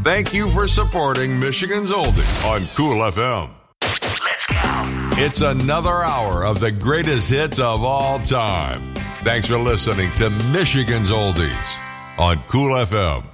Thank you for supporting Michigan's Oldie on Cool FM. Let's go. It's another hour of the greatest hits of all time. Thanks for listening to Michigan's Oldies on Cool FM.